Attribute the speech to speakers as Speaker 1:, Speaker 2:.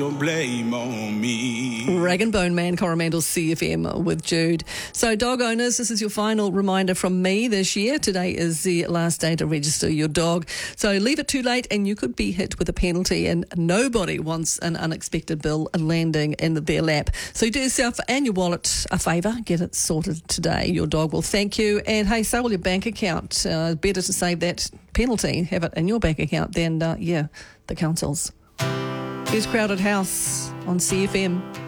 Speaker 1: Don't blame on me.
Speaker 2: Rag and Bone Man, Coromandel's CFM with Jude. So dog owners, this is your final reminder from me this year. Today is the last day to register your dog. So leave it too late and you could be hit with a penalty, and nobody wants an unexpected bill landing in their lap. So do yourself and your wallet a favour. Get it sorted today. Your dog will thank you. And hey, so will your bank account. Better to save that penalty, have it in your bank account than, the council's. Here's Crowded House on CFM.